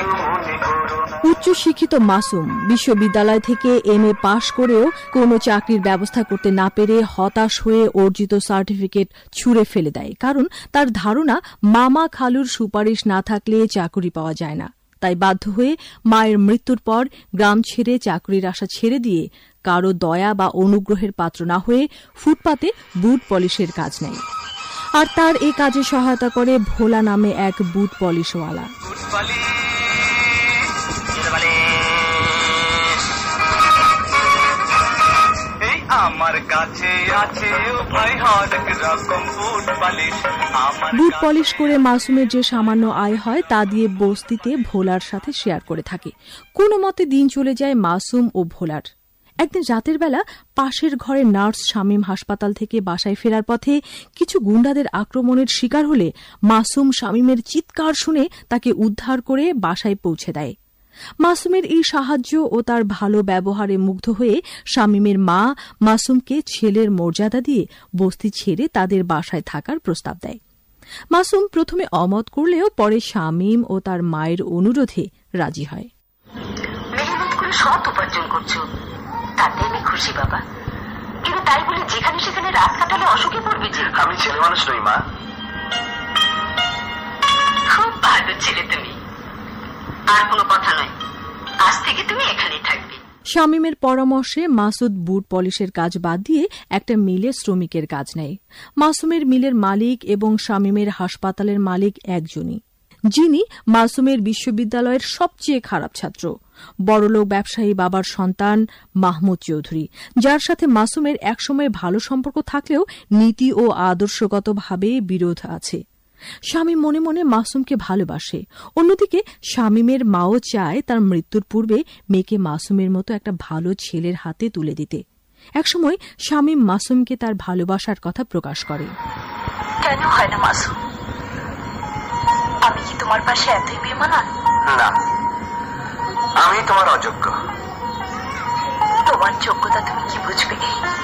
উচ্চশিক্ষিত মাসুম বিশ্ববিদ্যালয় থেকে MA পাশ করেও কোনো চাকরির ব্যবস্থা করতে না পেরে হতাশ হয়ে অর্জিত সার্টিফিকেট ছুঁড়ে ফেলে দেয়, কারণ তার ধারণা মামা খালুর সুপারিশ না থাকলে চাকরি পাওয়া যায় না। তাই বাধ্য হয়ে মায়ের মৃত্যুর পর গ্রাম ছেড়ে চাকরির আশা ছেড়ে দিয়ে কারো দয়া বা অনুগ্রহের পাত্র না হয়ে ফুটপাতে বুট পলিশের কাজ নেয়। আর তার এই কাজে সহায়তা করে ভোলা নামে এক বুট পলিশওয়ালা। বুট পলিশ করে মাসুমের যে সামান্য আয় হয় তা দিয়ে বস্তিতে ভোলার সাথে শেয়ার করে থাকে। কোনো মতে দিন চলে যায় মাসুম ও ভোলার। একদিন রাতের বেলা পাশের ঘরে নার্স শামীম হাসপাতাল থেকে বাসায় ফেরার পথে কিছু গুন্ডাদের আক্রমণের শিকার হলে মাসুম শামীমের চিৎকার শুনে তাকে উদ্ধার করে বাসায় পৌঁছে দেয়। মাসুমের এই সাহায্য ও তার ভালো ব্যবহারে মুগ্ধ হয়ে শামীমের মা মাসুমকে ছেলের মর্যাদা দিয়ে বস্তি ছেড়ে তাদের বাসায় থাকার প্রস্তাব দেয়। মাসুম প্রথমে অমত করলেও পরে শামীম ও তার মায়ের অনুরোধে রাজি হয়। মেহনত করে সৎ উপার্জন করছো, তাতে আমি খুশি বাবা, কিন্তু তাই বলে যেখানে সেখানে রাত কাটালে অসুখে পড়বে যে। আমি ছেলে মানুষ নই মা। খুব ভালো ছেলে তুমি, আর কোনো কথা নয়, আজ থেকে তুমি এখানেই থাকবে। শামীমের পরামর্শে মাসুদ বুট পলিশের কাজ বাদ দিয়ে একটা মিলে শ্রমিকের কাজ নেয়। মাসুমের মিলের মালিক এবং শামীমের হাসপাতালের মালিক একজনই, যিনি মাসুমের বিশ্ববিদ্যালয়ের সবচেয়ে খারাপ ছাত্র, বড়লোক ব্যবসায়ী বাবার সন্তান মাহমুদ চৌধুরী, যার সাথে মাসুমের একসময় ভালো সম্পর্ক থাকলেও নীতি ও আদর্শগতভাবে বিরোধ আছে। শামীম মনে মনে মাসুমকে ভালোবাসে। অন্যদিকে শামীমের মাও চায় তার মৃত্যুর পূর্বে মেয়েকে মাসুমের মতো একটা ভালো ছেলের হাতে তুলে দিতে। একসময় শামীম মাসুমকে তার ভালোবাসার কথা প্রকাশ করে। কেন হয় না মাসুম, আমি কি তোমার পাশে এতই বেমানান? না, আমি তোমার অযোগ্য। তোমার যোগ্যতা তুমি কি বুঝবে?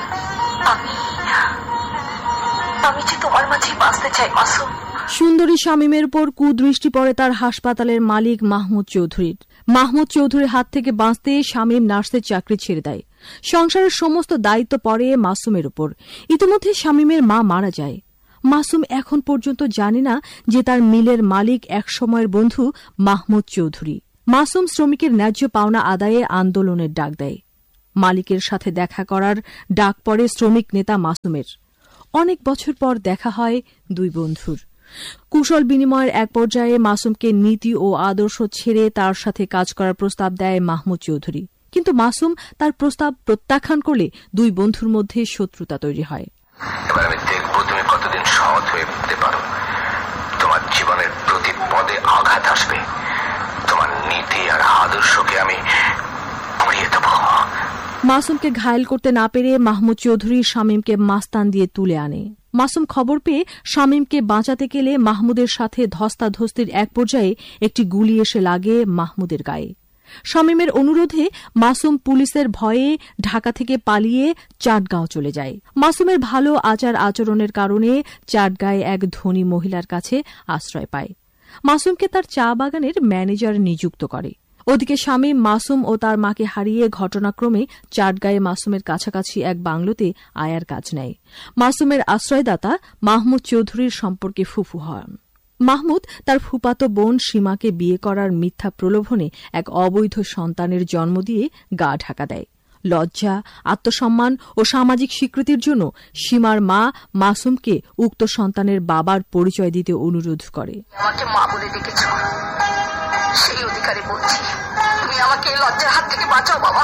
আমি যে তোমার মাঝে বাঁচতে চাই মাসুম। সুন্দরী শামীমের উপর কুদৃষ্টি পড়ে তার হাসপাতালের মালিক মাহমুদ চৌধুরীর। মাহমুদ চৌধুরীর হাত থেকে বাঁচতে শামীম নার্সের চাকরি ছেড়ে দেয়। সংসারের সমস্ত দায়িত্ব পড়ে মাসুমের উপর। ইতিমধ্যে শামীমের মা মারা যায়। মাসুম এখন পর্যন্ত জানে না যে তার মিলের মালিক একসময়ের বন্ধু মাহমুদ চৌধুরী। মাসুম শ্রমিকের ন্যায্য পাওনা আদায়ে আন্দোলনের ডাক দেয়। মালিকের সাথে দেখা করার ডাক পড়ে শ্রমিক নেতা মাসুমের। অনেক বছর পর দেখা হয় দুই বন্ধুর। কুশল বিনিময়ের এক পর্যায়ে মাসুমকে নীতি ও আদর্শ ছেড়ে তার সাথে কাজ করার প্রস্তাব দেয় মাহমুদ চৌধুরী, কিন্তু মাসুম তার প্রস্তাব প্রত্যাখ্যান করলে দুই বন্ধুর মধ্যে শত্রুতা তৈরি হয়। এবার আমি দেখব তুমি কতদিন সৎ হয়ে উঠতে পারো। তোমার জীবনের প্রতি পদে আঘাত আসবে, তোমার নীতি আর আদর্শকে আমি পুড়িয়ে দেব। মাসুমকে ঘায়েল করতে না পেরে মাহমুদ চৌধুরী শামীমকে মাস্তান দিয়ে তুলে আনে। মাসুম খবর পেয়ে শামীমকে বাঁচাতে গেলে মাহমুদের সাথে ধস্তাধস্তির এক পর্যায়ে একটি গুলি এসে লাগে মাহমুদের গায়ে। শামীমের অনুরোধে মাসুম পুলিশের ভয়ে ঢাকা থেকে পালিয়ে চাটগাঁও চলে যায়। মাসুমের ভালো আচার আচরণের কারণে চাটগাঁয়ে এক ধনী মহিলার কাছে আশ্রয় পায়। মাসুমকে তার চা বাগানের ম্যানেজার নিযুক্ত করে। ওদিকে শামীম মাসুম ও তার মাকে হারিয়ে ঘটনাক্রমে চাটগাঁয়ে মাসুমের কাছাকাছি এক বাংলোতে আয়ার কাজ নেয়। মাসুমের আশ্রয়দাতা মাহমুদ চৌধুরীর সম্পর্কে ফুফু হন। মাহমুদ তার ফুফাতো বোন সীমাকে বিয়ে করার মিথ্যা প্রলোভনে এক অবৈধ সন্তানের জন্ম দিয়ে গা ঢাকা দেয়। লজ্জা, আত্মসম্মান ও সামাজিক স্বীকৃতির জন্য সীমার মা মাসুমকে উক্ত সন্তানের বাবার পরিচয় দিতে অনুরোধ করে। আমাকে মা বলে ডেকেছ, সেই অধিকারে বলছি, তুমি আমাকে লজ্জার হাত থেকে বাঁচাও বাবা।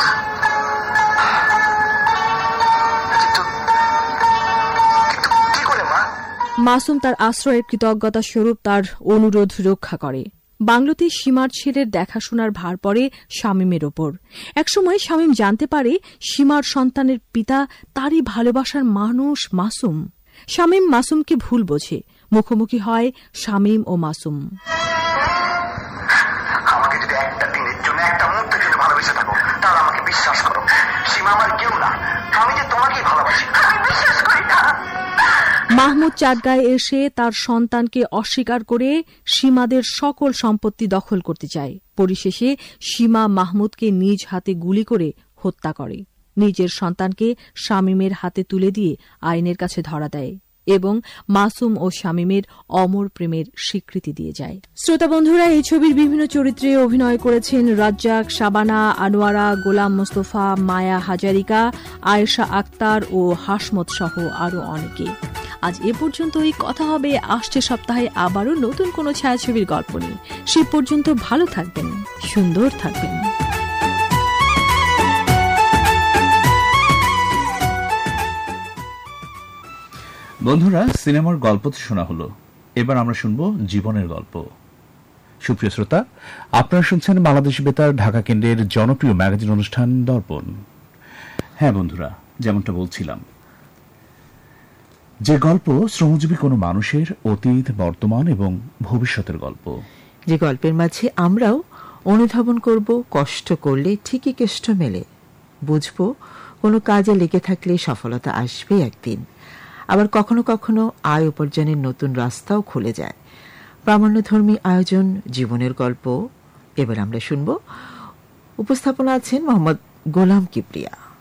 কি করে মা? মাসুম তার আশ্রয়ের কৃতজ্ঞতা স্বরূপ তার অনুরোধ রক্ষা করে। বাংলোতে সীমার ছেলের দেখাশোনার ভার পড়ে শামীমের ওপর। একসময় শামীম জানতে পারে সীমার সন্তানের পিতা তারই ভালোবাসার মানুষ মাসুম। শামীম মাসুমকে ভুল বোঝে। মুখোমুখি হয় শামীম ও মাসুম। আমাকে যদি একটা দিনের জন্য একটা মুহূর্তের জন্য ভালোবেসে থাকো, তাহলে আমাকে বিশ্বাস করো, সীমা আমার কেউ না, আমি যে তোমাকেই ভালোবাসি। মা মাহমুদ চাটগাঁয়ে এসে তার সন্তানকে অস্বীকার করে সীমাদের সকল সম্পত্তি দখল করতে চায়। পরিশেষে সীমা মাহমুদকে নিজ হাতে গুলি করে হত্যা করে। নিজের সন্তানকে শামীমের হাতে তুলে দিয়ে আইনের কাছে ধরা দেয় এবং মাসুম ও শামীমের অমর প্রেমের স্বীকৃতি দিয়ে যায়। শ্রোতা বন্ধুরা, এই ছবির বিভিন্ন চরিত্রে অভিনয় করেছেন রাজ্জাক, শাবানা, আনোয়ারা, গোলাম মোস্তফা, মায়া হাজারিকা, আয়েশা আক্তার ও হাসমত সহ আরও অনেকে। আজ এ পর্যন্তই। কথা হবে আসছে সপ্তাহে আবারও নতুন কোনো ছায়াছবির গল্প নিয়ে। সে পর্যন্ত ভালো থাকবেন, সুন্দর থাকবেন। বন্ধুরা, সিনেমার গল্প তো শোনা হলো, এবার আমরা শুনব জীবনের গল্প। সুপ্রিয় শ্রোতা, আপনারা শুনছেন বাংলাদেশ বেতার ঢাকা কেন্দ্রের জনপ্রিয় ম্যাগাজিন অনুষ্ঠান দর্পণ। হ্যাঁ বন্ধুরা, যেমনটা বলছিলাম, যে গল্প শ্রমজীবী কোনো মানুষের অতীত, বর্তমান এবং ভবিষ্যতের গল্প, যে গল্পের মাঝে আমরাও অনুধাবন করব কষ্ট করলে ঠিকই কেষ্ট মেলে, বুঝব কোনো কাজে লেগে থাকলে সফলতা আসবে একদিন, আবার কখনো কখনো আয় উপার্জনের নতুন রাস্তাও খুলে যায়। প্রামাণ্যধর্মী আয়োজন জীবনের গল্প এবার আমরা শুনব। উপস্থাপনা আছেন মোহাম্মদ গোলাম কিবরিয়া।